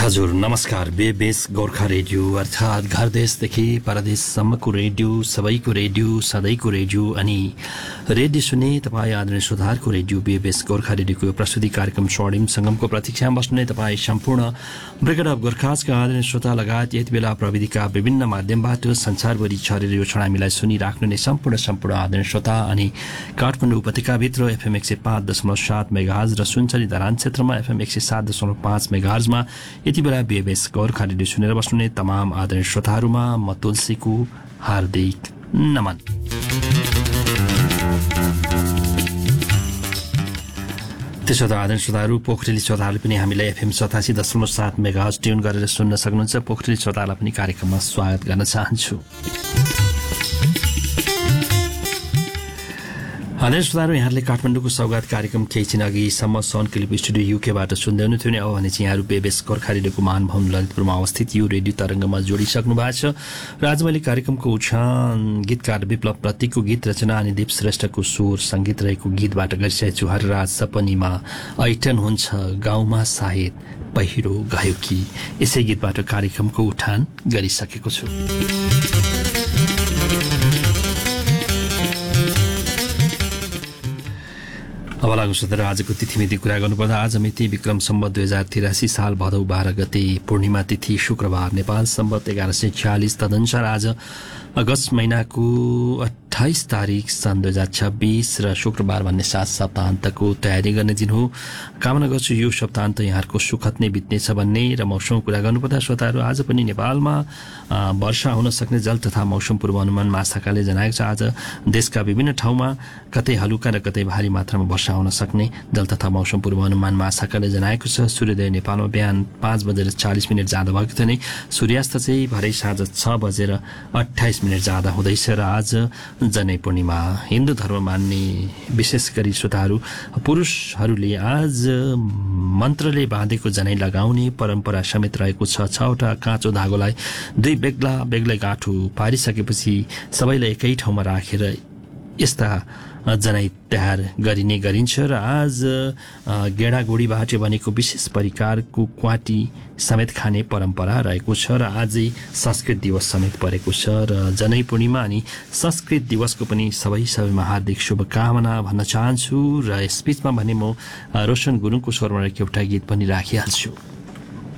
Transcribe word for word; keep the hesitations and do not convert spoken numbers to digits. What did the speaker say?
हजुर नमस्कार। बेबेस गोर्खा रेडियो अर्थात् घर देशदेखि परदेशसम्मको रेडियो, सबैको रेडियो, सधैँको रेडियो अनि रेडियो सुने तपाईँ आदरणीय सुधारको रेडियो बेबेस गोर्खा रेडियोको प्रस्तुति कार्यक्रम स्वर्णिम संगमको प्रतीक्षामा बस्ने तपाईँ सम्पूर्ण ब्रिगेड अफ गोर्खाजका आदरणीय श्रोता लगायत यति बेला प्रविधिका विभिन्न माध्यमबाट संसारभरि छरेर यो क्षण हामीलाई सुनिराख्नु नै सम्पूर्ण सम्पूर्ण आदरणीय श्रोता अनि काठमाडौँ उपत्यकाभित्र एफएम एक सय पाँच दशमलव सात मेगाहर्ज र सुनचरी धरान क्षेत्रमा एफएम एक सय सात दशमलव पाँच मेगाहर्जमा यति बेला बेबेस गोर्खा रेडियो सुनेर बस्नुहुने तमाम आदरणीय श्रोताहरूमा म तुलसीको हार्दिक नमन। त्यसो त आदरणीय श्रोताहरू, पोखरेली श्रोताहरूले पनि हामीलाई एफएम सतासी दशमलव सात मेगाहर्ज ट्युन गरेर सुन्न सक्नुहुन्छ। पोखरेली श्रोतालाई पनि कार्यक्रममा स्वागत गर्न चाहन्छु। आदरणीय श्रोताहरू, यहाँले काठमाडौँको सौगात कार्यक्रम केही छिन अघिसम्म सन क्लिप स्टुडियो युकेबाट सुन्दै हुनुहुन्थ्यो नि। अब भने चाहिँ यहाँहरू बेबेस गोर्खा रेडियोको महानुभवन ललितपुरमा अवस्थित यो रेडियो तरङ्गमा जोडिसक्नु भएको छ र आज मैले कार्यक्रमको उछान गीतकार विप्लव प्रतीकको गीत रचना अनि दीप श्रेष्ठको स्वर सङ्गीत रहेको गीतबाट गरिसकेको छु। हरराज सपनीमा ऐठन हुन्छ गाउँमा सायद पहिरो गयो कि, यसै गीतबाट कार्यक्रमको उठान गरिसकेको छु। अब लागु सदर आजको तिथिमिति कुरा गर्नुपर्दा आज मिति विक्रम सम्वत दुई हजार तिरासी साल भदौ बाह्र गते पूर्णिमा तिथि शुक्रबार, नेपाल सम्वत एघार सय छ्यालिस तदनुसार आज अगस्त महिनाको अठाइस तारिक सन् दुई हजार छब्बिस र शुक्रबार भन्ने साथ सप्ताहन्तको तयारी गर्ने दिन हो। कामना गर्छु यो सप्ताहन्त यहाँहरूको सुखद नै बित्नेछ भन्ने। र मौसमको कुरा गर्नुपर्दा श्रोताहरू, आज पनि नेपालमा वर्षा हुन सक्ने जल तथा मौसम पूर्वानुमान महाशाखाले जनाएको छ। आज देशका विभिन्न ठाउँमा कतै हलुका र कतै भारी मात्रामा वर्षा हुन सक्ने जल तथा मौसम पूर्वानुमान महाशाखाले जनाएको छ। सूर्योदय नेपालमा बिहान पाँच बजेर चालिस मिनट जाँदा भएको थियो नै, सूर्यास्त चाहिँ भरे साँझ छ बजेर अठाइस मिनट जाँदा हुँदैछ। र आज जनै पूर्णिमा। हिन्दू धर्म मान्ने विशेष गरी श्रोताहरू पुरुषहरूले आज मन्त्रले बाँधेको जनै लगाउने परम्परा समेत रहेको छ। छवटा काँचो धागोलाई दुई बेग्ला बेग्लै गाँठो पारिसकेपछि सबैलाई एकै ठाउँमा राखेर यस्ता जनै तयार गरिने गरिन्छ। र आज गेडागुडीबाट बनेको विशेष परिकारको क्वाटी समेत खाने परम्परा रहेको छ। र आजै संस्कृत दिवस समेत परेको छ। र जनै पूर्णिमा अनि संस्कृत दिवसको पनि सबै सबैमा हार्दिक शुभकामना भन्न चाहन्छु। र यस बिचमा भने म रोशन गुरुङको स्वरमा एउटा गीत पनि राखिहाल्छु।